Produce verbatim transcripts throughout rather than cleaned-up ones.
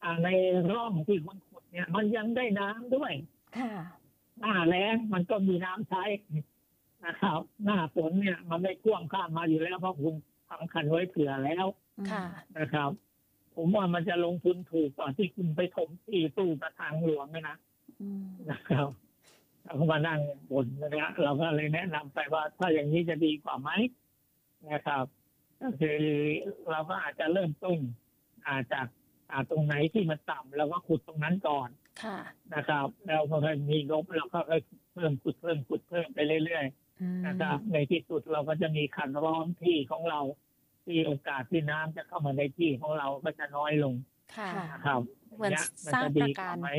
ในร่องที่คนขุดเนี่ยมันยังได้น้ำด้วยค่ะหน้าแล้งมันก็มีน้ำใช้นะครับหน้าฝนเนี่ยมันไม่ท่วมข้ามมาอยู่แล้วเพราะคุณทำคันไว้เผื่อแล้วค่ะนะครับผมว่ามันจะลงทุนถูกกว่าที่คุณไปถมที่ตู้กระทางหลวงนะนะครับเราก็มานั่งบ่นนะเราก็เลยแนะนำไปว่าถ้าอย่างนี้จะดีกว่าไหมนะครับก็คือเราก็อาจจะเริ่มต้นอาจากตรงไหนที่มันต่ำเราก็ขุดตรงนั้นก่อนนะครับแล้วพอมีงบเราก็เพิ่มขุดเพิ่มขุดเพิ่มไปเรื่อยๆนะครับในที่สุดเราก็จะมีขันร้อมที่ของเราที่โอกาสที่น้ำจะเข้ามาในที่ของเราก็จะน้อยลงนะครับเหมือนสร้างประการไหม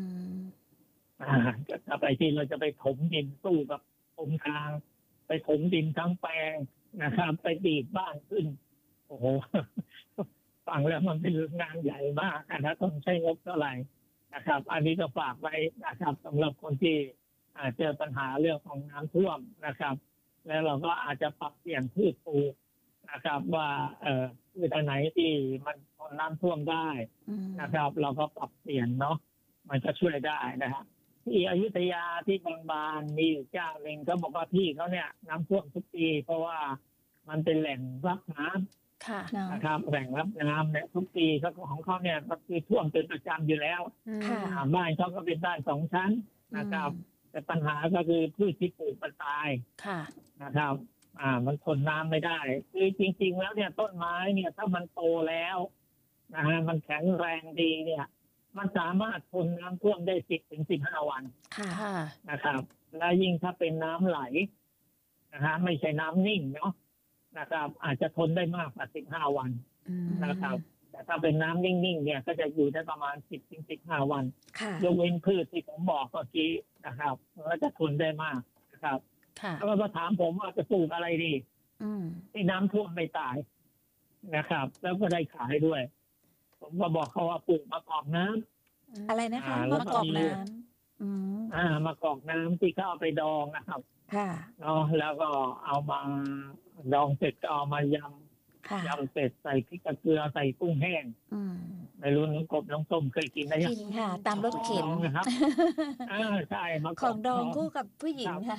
ถ้าไปที่เราจะไปถมดินสู้กับถมทางไปถมดินทั้งแปลงนะครับไปดีดบ้านขึ้นโอ้โหฟังแล้วมันเป็นงานใหญ่มากนะต้องใช้งบเท่าไหร่นะครับอันนี้ก็ฝากไว้นะครับสำหรับคนที่เจอปัญหาเรื่องของน้ำท่วมนะครับแล้วเราก็อาจจะปรับเปลี่ยนพืชปลูกนะครับว่าเอ่อพืชอันไหนที่มันทนน้ำท่วมได้นะครับเราก็ปรับเปลี่ยนเนาะมันจะช่วยได้นะครับที่อยุธยาที่บางบานมีอยู่เจ้าหนึ่งเขาบอกว่าที่เขาเนี่ยน้ำท่วมทุกปีเพราะว่ามันเป็นแหล่งรับน้ำนะครับแหล่งรับน้ำเนี่ยทุกปีของเขาเนี่ยก็คือท่วมเป็นประจำอยู่แล้วบ้านเขาก็เป็นบ้านสองชั้นนะครับแต่ปัญหาก็คือพืชที่ปลูกมันตายนะครับอ่ามันทนน้ำไม่ได้คือจริงๆแล้วเนี่ยต้นไม้เนี่ยถ้ามันโตแล้วนะฮะมันแข็งแรงดีเนี่ยมันสามารถทนน้ำท่วมได้สิบถึงสิบห้าวันนะครับและยิ่งถ้าเป็นน้ำไหลนะฮะไม่ใช่น้ำนิ่งเนาะนะครับอาจจะทนได้มากกว่าสิบห้าวันนะครับแต่ถ้าเป็นน้ำนิ่งๆเนี่ยก็จะอยู่ได้ประมาณสิบถึงสิบห้าวันยกเว้นพืชที่ผมบอกเมื่อกี้นะครับก็จะทนได้มากนะครับแล้วก็มาถามผมว่าจะปลูกอะไรดีที่น้ำท่วมไม่ตายนะครับแล้วก็ได้ขายด้วยผมก็บอกเขาว่าปลูกมะกอกน้ำอะไรนะคะมะกอกน้ำอ่ามะกอกน้ำที่เขาเอาไปดองนะครับเนาะแล้วก็เอามาดองเสร็จก็เอามายำยำเสร็จใส่พริกกระเกลือใส่กุ้งแห้งไม่รู้น้องกบน้องส้มเคยกินไหมกินค่ะตามรถเข็นนะครับอ่าใช่มะกอกของดองคู่กับผู้หญิงค่ะ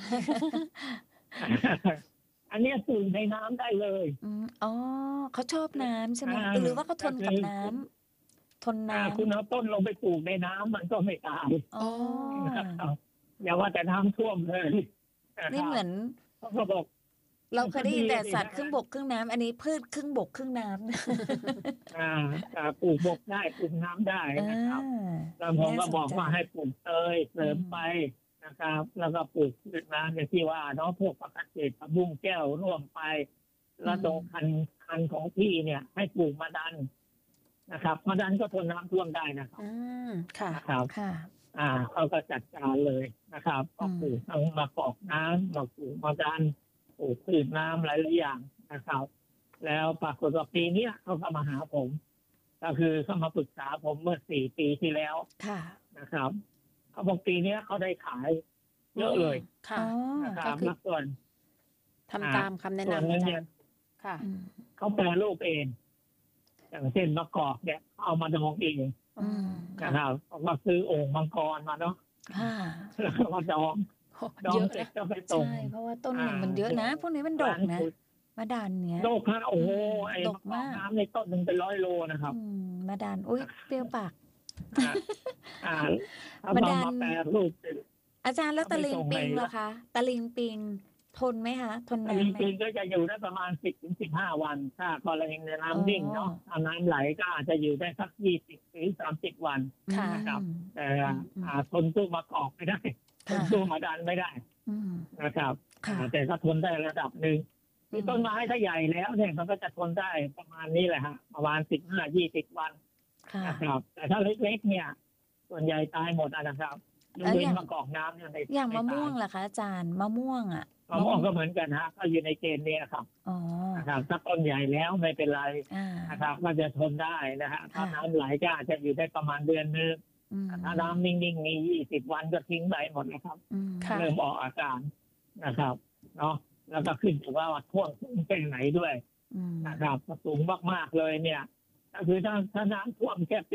อันนี้ปลูกในน้ำได้เลยอ๋อเขาชอบน้ำใช่ไหมหรือว่าเขาทนกับน้ำทนน้ำคุณเอาต้นลงไปปลูกในน้ำมันก็ไม่ตายอย่าว่าแต่น้ำท่วมเลยนี่เหมือนเขาบอกเราเคยได้ยินแต่สัตว์ครึ่งบกครึ่งน้ำอันนี้พืชครึ่งบกครึ่งน้ำอ่าปลูกบกได้ปลูกน้ำได้นะครับแล้วผมก็บอกว่าให้ปลูกเตยเสริมไปนะครับแล้วก็ปลูกพืชน้ำอย่างที่ว่าเนาะพวกผักกาดเกษผักบุ้งแก้วร่วมไปแล้วตรงคันคันของพี่เนี่ยให้ปลูกมะดันนะครับมะดันก็ทนน้ำท่วมได้นะครับอืมค่ะครับค่ะอ่าเขาก็จัดการเลยนะครับก็ปลูกทั้งมะกอกน้ำมาปลูกมะดันปลูกพืชน้ำหลายๆอย่างนะครับแล้วปรากฏว่าปีนี้เขาก็มาหาผมก็คือเขามาปรึกษาผมเมื่อสี่ปีที่แล้วนะครับเขาบอกปีนี้เขาได้ขายเยอะเลยค่ะนะครับแล้วส่วนทำตามคำแนะนำเนี่ยค่ะเขาแปรรูปเองอย่างเช่นมะกอกเนี่ยเอามาดองเองนะครับเขาก็ซื้อโอ่งมังกรมาเนาะแล้วก็มาดองดองเสร็จก็ไปตรงใช่เพราะว่าต้นมันเยอะนะพวกนี้มันดกนะมะดันเนี้ยดกฮะโอ้โหไอ้มะกอกน้ำในต้นหนึ่งเป็นร้อยโลนะครับมะดันอุ้ยเปรี้ยวปากมะดันแปรรูปอาจารย์แล้วตะลิงปิงเหรอคะตะลิงปิงทนไหมคะทนน้ำไหมตะลิงปิงก็จะอยู่ได้ประมาณสิบถึงสิบห้าวันถ้ากรณีน้ำนิ่งเนาะน้ำไหลก็อาจจะอยู่ได้สักยี่สิบถึงสามสิบวันนะครับแต่ทนตู้มะกอกไม่ได้ทนตู้มะดันไม่ได้นะครับแต่ก็ทนได้ระดับหนึ่งที่ต้นไม้ถ้าใหญ่แล้วเนี่ยมันก็จะทนได้ประมาณนี้แหละฮะประมาณสิบห้ายี่สิบวันนะครับแต่ถ้าเล็กๆเนี่ยส่วนใหญ่ตายหมดนะครับยกเว้นมะกอกน้ำเนี่ยอย่างมะม่วงล่ะคะอาจารย์มะม่วงอ่ะมะม่วงก็เหมือนกันฮะก็อยู่ในเกณฑ์นี้ครับนะครับถ้าต้นใหญ่แล้วไม่เป็นไรนะครับก็จะทนได้นะฮะถ้าน้ำไหลก็อาจจะอยู่ได้ประมาณเดือนนึงถ้าน้ำนิ่งๆมียี่สิบวันก็ทิ้งใบหมดนะครับเริ่มออกอาการนะครับเนาะแล้วก็ขึ้นอยู่ว่าท่วมสูงเป็นไหนด้วยนะครับสูงมากๆเลยเนี่ยก็คือถ้าถ้าน้ำท่วมแค่